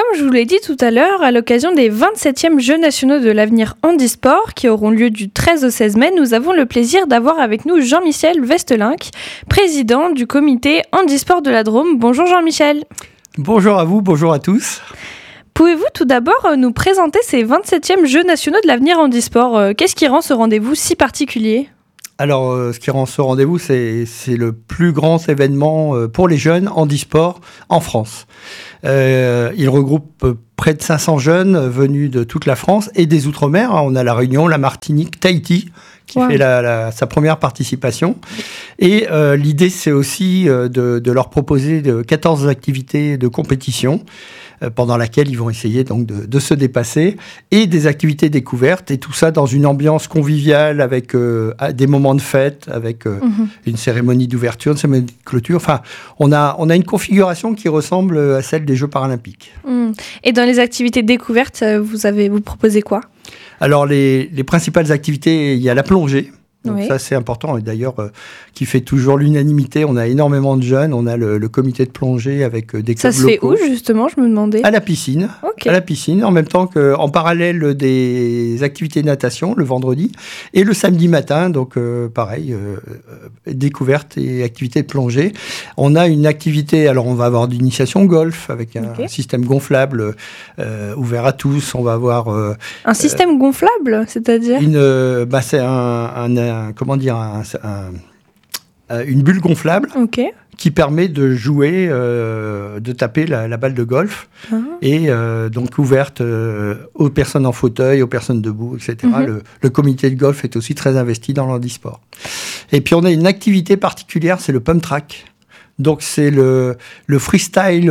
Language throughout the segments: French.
je vous l'ai dit tout à l'heure, à l'occasion des 27e Jeux nationaux de l'avenir handisport qui auront lieu du 13 au 16 mai, nous avons le plaisir d'avoir avec nous Jean-Michel Westelinck, président du comité handisport de la Drôme. Bonjour Jean-Michel. Bonjour à vous, bonjour à tous. Pouvez-vous tout d'abord nous présenter ces 27e Jeux nationaux de l'avenir handisport ? Qu'est-ce qui rend ce rendez-vous si particulier ? Alors, ce qui rend ce rendez-vous, c'est le plus grand événement pour les jeunes handisport en France. Il regroupe près de 500 jeunes venus de toute la France et des Outre-mer. On a la Réunion, la Martinique, Tahiti, qui fait sa première participation. Et l'idée, c'est aussi de leur proposer 14 activités de compétition pendant laquelle ils vont essayer donc de se dépasser, et des activités découvertes, et tout ça dans une ambiance conviviale avec des moments de fête, avec une cérémonie d'ouverture, une cérémonie de clôture. Enfin, on a une configuration qui ressemble à celle des Jeux paralympiques. Et dans les activités découvertes, vous proposez quoi ? Alors, les principales activités, il y a la plongée. Donc oui. Ça, c'est important. Et d'ailleurs, qui fait toujours l'unanimité. On a énormément de jeunes. On a le comité de plongée avec des clubs locaux. Ça se fait où, justement, je me demandais ? À la piscine. Okay. À la piscine, en même temps qu'en parallèle des activités de natation, le vendredi. Et le samedi matin, donc pareil, découverte et activité de plongée. On a une activité, alors on va avoir d'initiation golf avec un système gonflable ouvert à tous. On va avoir... un système gonflable, c'est-à-dire c'est une bulle gonflable qui permet de jouer, de taper la balle de golf, et donc ouverte aux personnes en fauteuil, aux personnes debout, etc. Le comité de golf est aussi très investi dans l'handisport. Et puis on a une activité particulière, c'est le pump track. Donc c'est le freestyle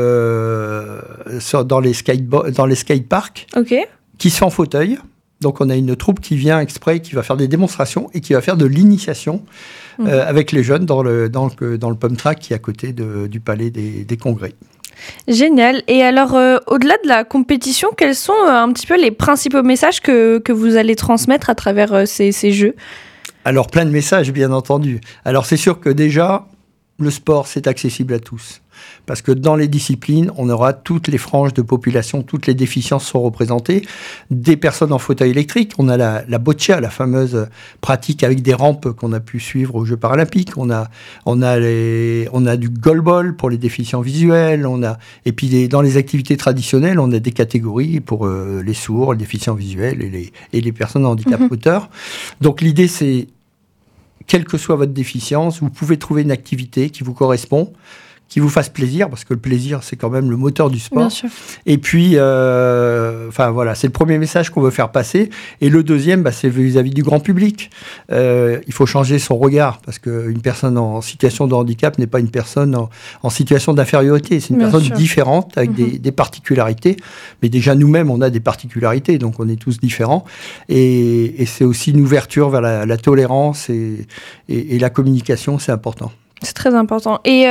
dans les skateparks, qui se fait en fauteuil. Donc, on a une troupe qui vient exprès, qui va faire des démonstrations et qui va faire de l'initiation avec les jeunes dans le pump track qui est à côté du palais des congrès. Génial. Et alors, au-delà de la compétition, quels sont un petit peu les principaux messages que vous allez transmettre à travers ces jeux ? Alors, plein de messages, bien entendu. Alors, c'est sûr que déjà, le sport, c'est accessible à tous. Parce que dans les disciplines, on aura toutes les franges de population, toutes les déficiences sont représentées. Des personnes en fauteuil électrique, on a la boccia, la fameuse pratique avec des rampes qu'on a pu suivre aux Jeux paralympiques. On a du goalball pour les déficients visuels. Et puis dans les activités traditionnelles, on a des catégories pour les sourds, les déficients visuels et les personnes en handicap moteur. Donc l'idée, c'est, quelle que soit votre déficience, vous pouvez trouver une activité qui vous correspond, qui vous fasse plaisir, parce que le plaisir, c'est quand même le moteur du sport. Bien sûr. Et puis, c'est le premier message qu'on veut faire passer. Et le deuxième, c'est vis-à-vis du grand public. Il faut changer son regard, parce qu'une personne en situation de handicap n'est pas une personne en situation d'infériorité. C'est une personne différente, avec des particularités. Mais déjà, nous-mêmes, on a des particularités, donc on est tous différents. Et c'est aussi une ouverture vers la tolérance et la communication, c'est important. C'est très important. Et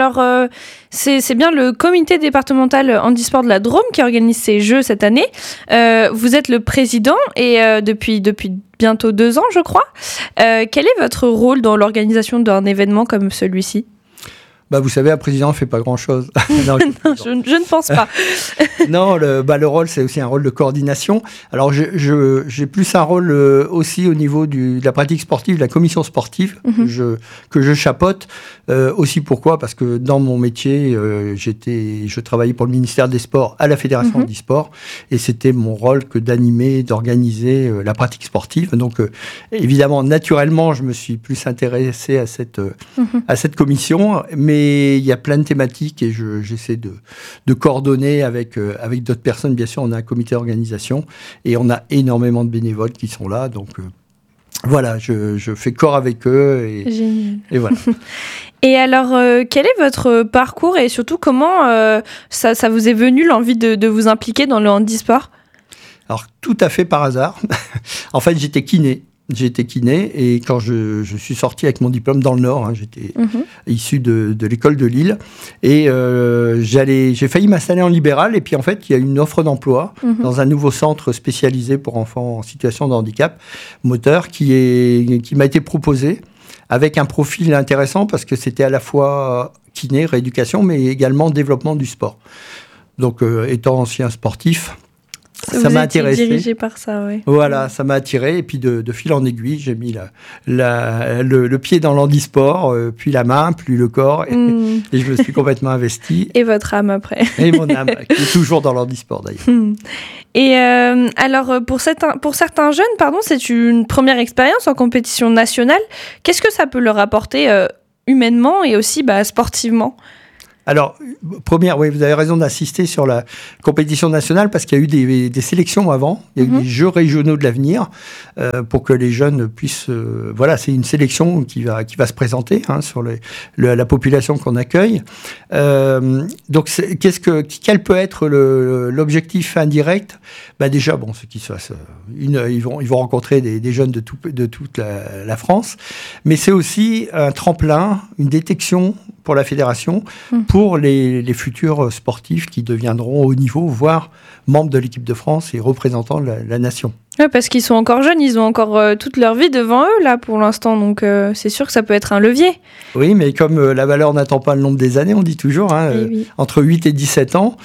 c'est bien le comité départemental handisport de la Drôme qui organise ces Jeux cette année. Vous êtes le président et depuis bientôt 2 ans, je crois. Quel est votre rôle dans l'organisation d'un événement comme celui-ci ? Vous savez, un président ne fait pas grand-chose. Non, je ne pense pas. Non, le rôle, c'est aussi un rôle de coordination. Alors, j'ai plus un rôle aussi au niveau de la pratique sportive, de la commission sportive, que je chapeaute. Aussi pourquoi ? Parce que dans mon métier, je travaillais pour le ministère des Sports à la Fédération handisport, et c'était mon rôle que d'animer, d'organiser la pratique sportive. Donc, évidemment, naturellement, je me suis plus intéressé à cette commission, mais il y a plein de thématiques et j'essaie de coordonner avec d'autres personnes. Bien sûr, on a un comité d'organisation et on a énormément de bénévoles qui sont là. Donc, voilà, je fais corps avec eux. Et voilà. Et alors, quel est votre parcours et surtout comment ça vous est venu l'envie de vous impliquer dans le handisport ? Alors, tout à fait par hasard. En fait, j'étais kiné. J'ai été kiné et quand je suis sorti avec mon diplôme dans le Nord, j'étais issu de l'école de Lille et j'ai failli m'installer en libéral et puis en fait il y a une offre d'emploi dans un nouveau centre spécialisé pour enfants en situation de handicap moteur qui m'a été proposé avec un profil intéressant parce que c'était à la fois kiné, rééducation mais également développement du sport. Donc, étant ancien sportif, ça m'a intéressé. Dirigé par ça, oui. Voilà, ça m'a attiré. Et puis, de fil en aiguille, j'ai mis le pied dans l'handisport, puis la main, puis le corps. Et je me suis complètement investi. Et votre âme après. Et mon âme, qui est toujours dans l'handisport d'ailleurs. Et alors, pour certains jeunes, c'est une première expérience en compétition nationale. Qu'est-ce que ça peut leur apporter humainement et aussi sportivement ? Alors, oui, vous avez raison d'insister sur la compétition nationale parce qu'il y a eu des sélections avant, il y a eu des jeux régionaux de l'avenir pour que les jeunes puissent... c'est une sélection qui va se présenter sur la population qu'on accueille. Donc, quel peut être l'objectif indirect ? Déjà, ce qui se passe, ils vont rencontrer des jeunes de toute la France, mais c'est aussi un tremplin, une détection pour la fédération, pour les futurs sportifs qui deviendront haut niveau, voire membres de l'équipe de France et représentants de la nation. Ouais, parce qu'ils sont encore jeunes, ils ont encore toute leur vie devant eux, là, pour l'instant. Donc, c'est sûr que ça peut être un levier. Oui, mais comme la valeur n'attend pas le nombre des années, on dit toujours, entre 8 et 17 ans.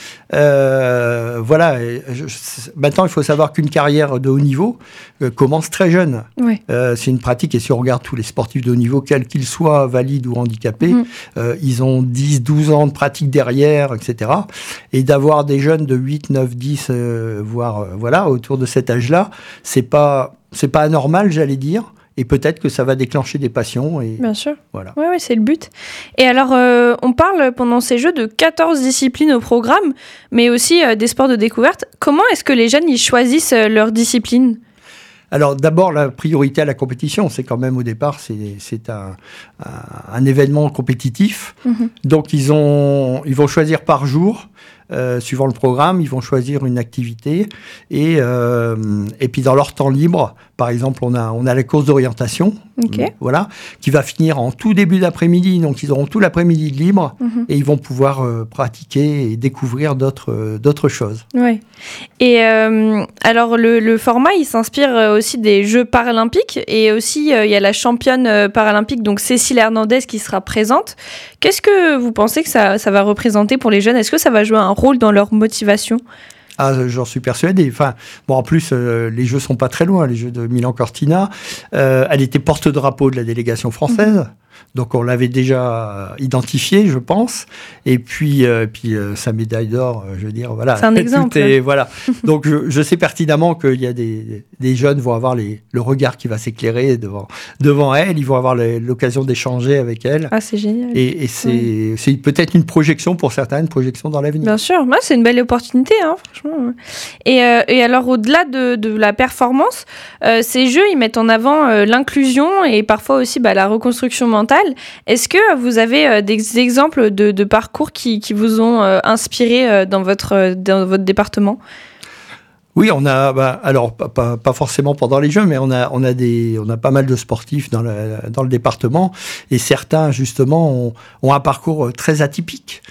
Maintenant, il faut savoir qu'une carrière de haut niveau commence très jeune. Ouais. C'est une pratique, et si on regarde tous les sportifs de haut niveau, quels qu'ils soient, valides ou handicapés, ils ont 10, 12 ans de pratique derrière, etc. Et d'avoir des jeunes de 8, 9, 10, voire autour de cet âge-là, c'est pas anormal, j'allais dire, et peut-être que ça va déclencher des passions. Et bien sûr. Voilà. Ouais, c'est le but. Et alors, on parle pendant ces Jeux de 14 disciplines au programme, mais aussi des sports de découverte. Comment est-ce que les jeunes ils choisissent leur discipline ? Alors d'abord, la priorité à la compétition, c'est quand même au départ, c'est un événement compétitif. Donc ils vont choisir par jour. Suivant le programme, ils vont choisir une activité et puis dans leur temps libre, par exemple, on a la course d'orientation, qui va finir en tout début d'après-midi, donc ils auront tout l'après-midi de libre et ils vont pouvoir pratiquer et découvrir d'autres choses. Ouais. Et alors le format, il s'inspire aussi des Jeux paralympiques et aussi il y a la championne paralympique, donc Cécile Hernandez qui sera présente. Qu'est-ce que vous pensez que ça va représenter pour les jeunes ? Est-ce que ça va jouer un rôle dans leur motivation ? J'en suis persuadé. En plus, les Jeux sont pas très loin, les Jeux de Milan-Cortina. Elle était porte-drapeau de la délégation française. Donc, on l'avait déjà identifiée, je pense. Et puis sa médaille d'or, je veux dire, voilà. C'est un exemple. Voilà. Donc, je sais pertinemment qu'il y a des jeunes vont avoir le regard qui va s'éclairer devant elle. Ils vont avoir l'occasion d'échanger avec elle. Ah, c'est génial. Et c'est peut-être une projection pour certains, une projection dans l'avenir. Bien sûr. C'est une belle opportunité, franchement. Et alors, au-delà de la performance, ces jeux, ils mettent en avant l'inclusion et parfois aussi la reconstruction mentale. Est-ce que vous avez des exemples de parcours qui vous ont inspiré dans votre département ? Oui, on a, alors pas forcément pendant les Jeux, mais on a pas mal de sportifs dans le département, et certains justement ont un parcours très atypique.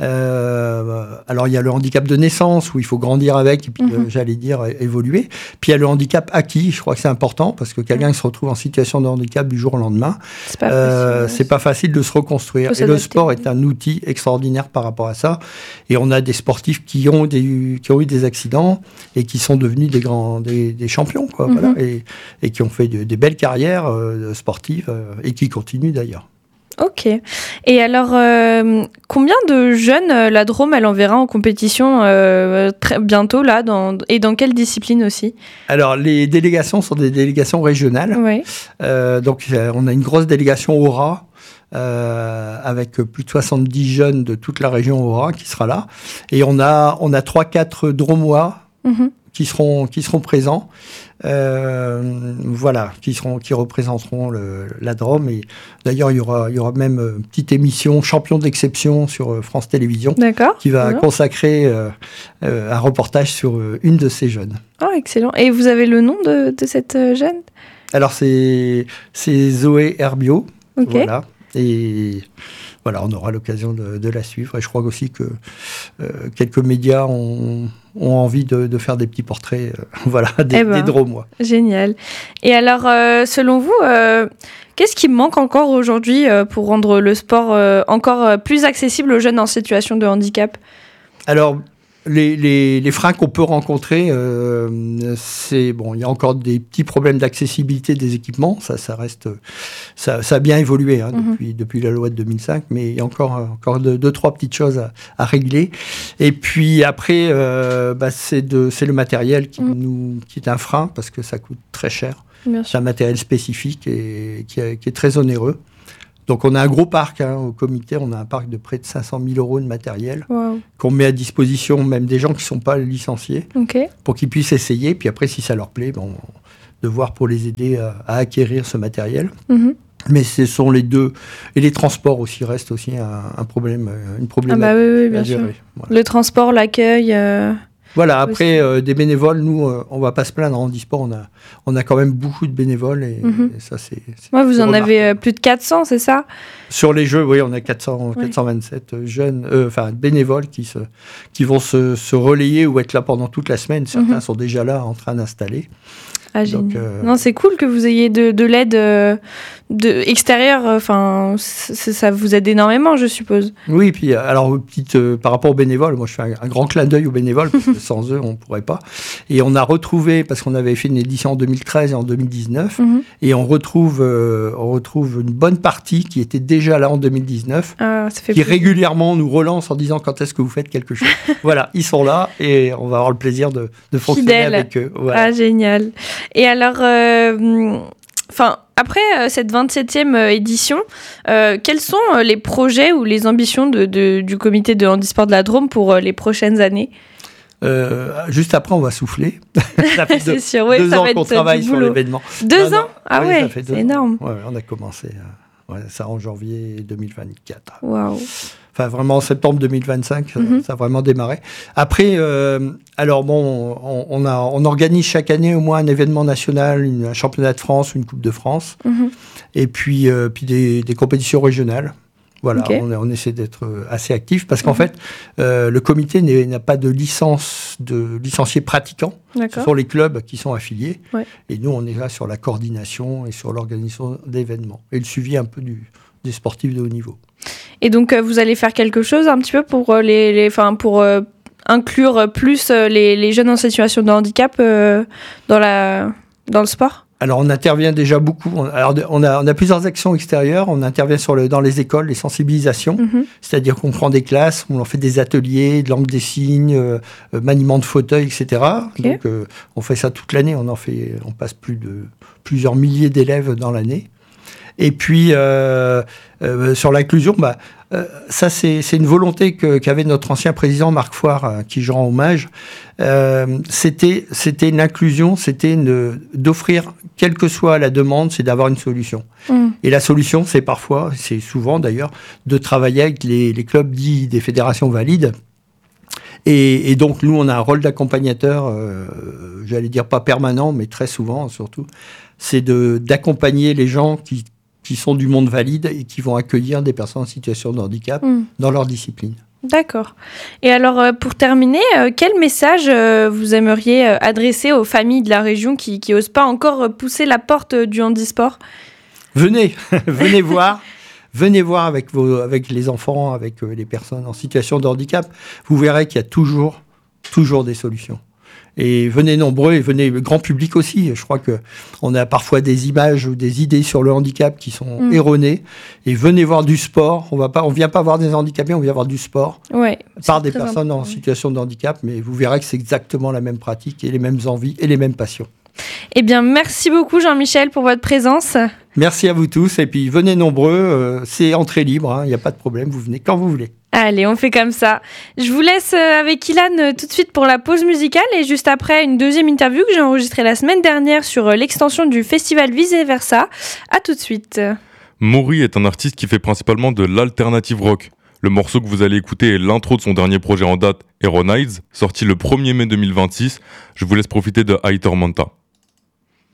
Alors il y a le handicap de naissance où il faut grandir avec et puis j'allais dire évoluer. Puis il y a le handicap acquis, je crois que c'est important parce que quelqu'un qui se retrouve en situation de handicap du jour au lendemain, c'est pas facile de se reconstruire. Et le sport est un outil extraordinaire par rapport à ça. Et on a des sportifs qui ont eu des accidents et qui sont devenus des champions, quoi. Voilà, et qui ont fait des belles carrières sportives et qui continuent d'ailleurs. Ok. Et alors, combien de jeunes la Drôme elle enverra en compétition très bientôt là, et dans quelle discipline aussi ? Alors, les délégations sont des délégations régionales. Ouais. Donc, on a une grosse délégation Aura. Avec plus de 70 jeunes de toute la région Aura qui sera là. Et on a 3-4 Dromois qui seront présents. Qui représenteront la Drôme. Et d'ailleurs, il y aura même une petite émission Champion d'exception sur France Télévisions. D'accord. Qui va consacrer un reportage sur une de ces jeunes. Oh, excellent. Et vous avez le nom de cette jeune ? Alors, c'est Zoé Herbio. Ok. Voilà. Et voilà, on aura l'occasion de la suivre. Et je crois aussi que quelques médias ont envie de faire des petits portraits des Dromois. Génial. Et alors, selon vous, qu'est-ce qui manque encore aujourd'hui pour rendre le sport encore plus accessible aux jeunes en situation de handicap ? Alors, Les freins qu'on peut rencontrer, c'est bon. Il y a encore des petits problèmes d'accessibilité des équipements. Ça reste, ça a bien évolué depuis la loi de 2005, mais il y a encore 2-3 petites choses à régler. Et puis après, c'est le matériel qui est un frein parce que ça coûte très cher. C'est un matériel spécifique et qui est très onéreux. Donc on a un gros parc au comité, on a un parc de près de 500 000 euros de matériel qu'on met à disposition même des gens qui ne sont pas licenciés pour qu'ils puissent essayer. Puis après, si ça leur plaît, de voir pour les aider à acquérir ce matériel. Mais ce sont les deux. Et les transports aussi restent aussi un problème, une problématique. Oui, bien sûr. Voilà. Le transport, l'accueil... Voilà, après, des bénévoles, nous, on ne va pas se plaindre. En handisport, on a quand même beaucoup de bénévoles. Et ça, c'est vous en avez plus de 400, c'est ça ? Sur les Jeux, oui, on a 427 jeunes, bénévoles qui vont se relayer ou être là pendant toute la semaine. Certains sont déjà là en train d'installer. Ah, donc, non, c'est cool que vous ayez de l'aide extérieure. Ça vous aide énormément, je suppose. Oui, puis alors par rapport aux bénévoles, moi je fais un grand clin d'œil aux bénévoles parce que sans eux on pourrait pas. Et on a retrouvé, parce qu'on avait fait une édition en 2013 et en 2019, et on retrouve une bonne partie qui était déjà là en 2019, qui régulièrement nous relance en disant quand est-ce que vous faites quelque chose. Voilà, ils sont là et on va avoir le plaisir de fonctionner avec eux. Voilà. Ah, génial. Et alors, après cette 27e édition, quels sont les projets ou les ambitions du comité de handisport de la Drôme pour les prochaines années ? Juste après, on va souffler. Ça fait c'est sûr, deux ans qu'on travaille sur l'événement. 2 ans ? Ah ouais, c'est énorme. Ouais, on a commencé ça en janvier 2024. Waouh. Enfin, vraiment, en septembre 2025, ça a vraiment démarré. Après, on organise chaque année au moins un événement national, un championnat de France, une Coupe de France, et puis des compétitions régionales. Voilà, on essaie d'être assez actif parce qu'en fait, le comité n'a pas de licenciés pratiquants. Ce sont les clubs qui sont affiliés. Ouais. Et nous, on est là sur la coordination et sur l'organisation d'événements et le suivi un peu des sportifs de haut niveau. Et donc, vous allez faire quelque chose un petit peu pour inclure plus les jeunes en situation de handicap dans le sport ? Alors, on intervient déjà beaucoup. Alors, on a plusieurs actions extérieures. On intervient dans les écoles, les sensibilisations. C'est-à-dire qu'on prend des classes, on en fait des ateliers, de langue des signes, maniement de fauteuil, etc. Donc, on fait ça toute l'année. On passe plusieurs milliers d'élèves dans l'année. Et puis, sur l'inclusion, ça, c'est une volonté qu'avait notre ancien président Marc Foire, à qui je rends hommage. C'était l'inclusion, c'était d'offrir, quelle que soit la demande, c'est d'avoir une solution. Et la solution, c'est souvent d'ailleurs, de travailler avec les clubs dits des fédérations valides. Et donc, nous, on a un rôle d'accompagnateur, j'allais dire pas permanent, mais très souvent, surtout. C'est d'accompagner les gens qui sont du monde valide et qui vont accueillir des personnes en situation de handicap dans leur discipline. D'accord. Et alors, pour terminer, quel message vous aimeriez adresser aux familles de la région qui n'osent pas encore pousser la porte du handisport ? Venez voir. Venez voir avec les enfants, avec les personnes en situation de handicap. Vous verrez qu'il y a toujours des solutions. Et venez nombreux, et venez le grand public aussi. Je crois qu'on a parfois des images ou des idées sur le handicap qui sont erronées. Et venez voir du sport. On vient pas voir des handicapés, on vient voir du sport par des personnes en situation de handicap. Mais vous verrez que c'est exactement la même pratique et les mêmes envies et les mêmes passions. Eh bien, merci beaucoup Jean-Michel pour votre présence. Merci à vous tous. Et puis, venez nombreux. C'est entrée libre, il n'y a pas de problème. Vous venez quand vous voulez. Allez, on fait comme ça. Je vous laisse avec Ilan tout de suite pour la pause musicale et juste après une deuxième interview que j'ai enregistrée la semaine dernière sur l'extension du festival Vice Versa. À tout de suite. Maury est un artiste qui fait principalement de l'alternative rock. Le morceau que vous allez écouter est l'intro de son dernier projet en date, Aeronides, sorti le 1er mai 2026. Je vous laisse profiter de High Tormenta.